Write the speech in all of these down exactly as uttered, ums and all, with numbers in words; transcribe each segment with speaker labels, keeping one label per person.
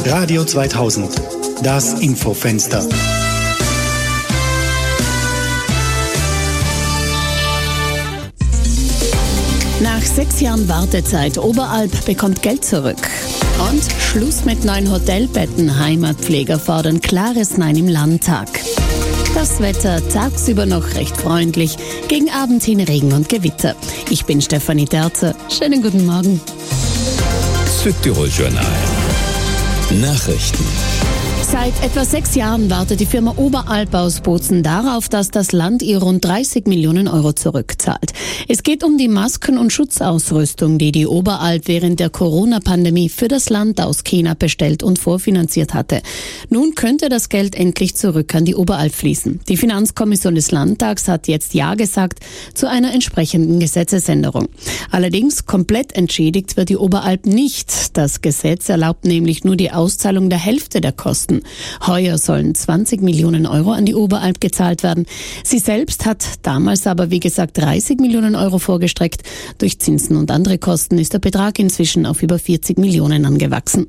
Speaker 1: Radio zweitausend, das Infofenster.
Speaker 2: Nach sechs Jahren Wartezeit, Oberalp bekommt Geld zurück. Und Schluss mit neuen Hotelbetten. Heimatpfleger fordern klares Nein im Landtag. Das Wetter tagsüber noch recht freundlich, gegen Abend hin Regen und Gewitter. Ich bin Stefanie Terzer. Schönen guten Morgen.
Speaker 3: Südtirol Journal. Nachrichten.
Speaker 2: Seit etwa sechs Jahren wartet die Firma Oberalp aus Bozen darauf, dass das Land ihr rund dreißig Millionen Euro zurückzahlt. Es geht um die Masken- und Schutzausrüstung, die die Oberalp während der Corona-Pandemie für das Land aus China bestellt und vorfinanziert hatte. Nun könnte das Geld endlich zurück an die Oberalp fließen. Die Finanzkommission des Landtags hat jetzt Ja gesagt zu einer entsprechenden Gesetzesänderung. Allerdings komplett entschädigt wird die Oberalp nicht. Das Gesetz erlaubt nämlich nur die Auszahlung der Hälfte der Kosten. Heuer sollen zwanzig Millionen Euro an die Oberalp gezahlt werden. Sie selbst hat damals aber, wie gesagt, dreißig Millionen Euro vorgestreckt. Durch Zinsen und andere Kosten ist der Betrag inzwischen auf über vierzig Millionen angewachsen.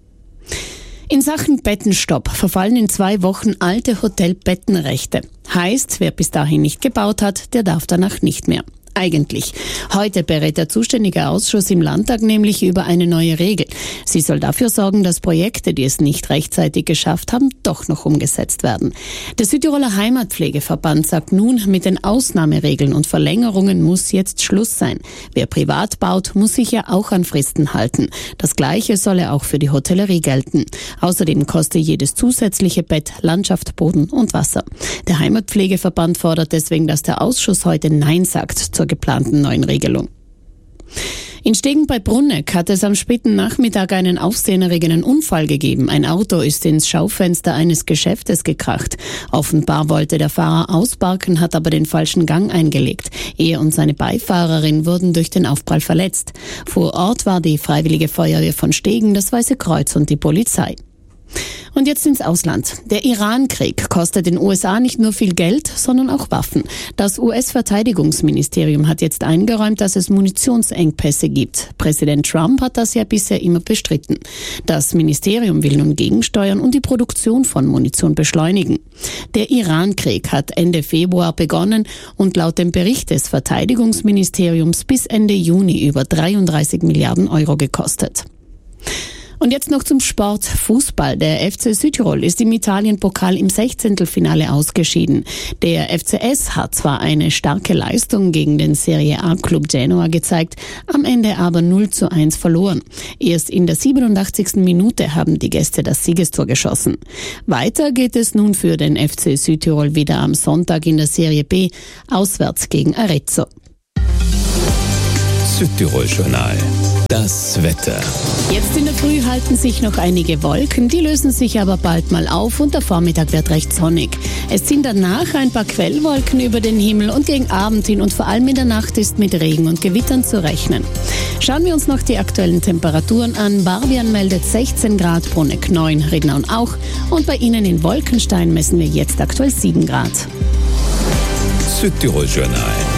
Speaker 2: In Sachen Bettenstopp verfallen in zwei Wochen alte Hotelbettenrechte. Heißt, wer bis dahin nicht gebaut hat, der darf danach nicht mehr. Eigentlich. Heute berät der zuständige Ausschuss im Landtag nämlich über eine neue Regel. Sie soll dafür sorgen, dass Projekte, die es nicht rechtzeitig geschafft haben, doch noch umgesetzt werden. Der Südtiroler Heimatpflegeverband sagt nun, mit den Ausnahmeregeln und Verlängerungen muss jetzt Schluss sein. Wer privat baut, muss sich ja auch an Fristen halten. Das Gleiche solle auch für die Hotellerie gelten. Außerdem koste jedes zusätzliche Bett Landschaft, Boden und Wasser. Der Heimatpflegeverband fordert deswegen, dass der Ausschuss heute Nein sagt zur geplanten neuen Regelung. In Stegen bei Brunneck hat es am späten Nachmittag einen aufsehenerregenden Unfall gegeben. Ein Auto ist ins Schaufenster eines Geschäftes gekracht. Offenbar wollte der Fahrer ausparken, hat aber den falschen Gang eingelegt. Er und seine Beifahrerin wurden durch den Aufprall verletzt. Vor Ort war die Freiwillige Feuerwehr von Stegen, das Weiße Kreuz und die Polizei. Und jetzt ins Ausland. Der Iran-Krieg kostet den U S A nicht nur viel Geld, sondern auch Waffen. Das U S-Verteidigungsministerium hat jetzt eingeräumt, dass es Munitionsengpässe gibt. Präsident Trump hat das ja bisher immer bestritten. Das Ministerium will nun gegensteuern und die Produktion von Munition beschleunigen. Der Iran-Krieg hat Ende Februar begonnen und laut dem Bericht des Verteidigungsministeriums bis Ende Juni über dreiunddreißig Milliarden Euro gekostet. Und jetzt noch zum Sport. Fußball. Der F C Südtirol ist im Italienpokal im Sechzehntelfinale ausgeschieden. Der F C S hat zwar eine starke Leistung gegen den Serie A-Club Genoa gezeigt, am Ende aber null zu eins verloren. Erst in der siebenundachtzigsten Minute haben die Gäste das Siegestor geschossen. Weiter geht es nun für den F C Südtirol wieder am Sonntag in der Serie B, auswärts gegen Arezzo.
Speaker 3: Südtirol Journal. Das Wetter.
Speaker 2: Jetzt in der Früh halten sich noch einige Wolken, die lösen sich aber bald mal auf und der Vormittag wird recht sonnig. Es ziehen danach ein paar Quellwolken über den Himmel und gegen Abend hin und vor allem in der Nacht ist mit Regen und Gewittern zu rechnen. Schauen wir uns noch die aktuellen Temperaturen an. Barbian meldet sechzehn Grad, Brunneck neun, Rednaun auch und bei Ihnen in Wolkenstein messen wir jetzt aktuell sieben Grad.
Speaker 3: Südtirol Journal.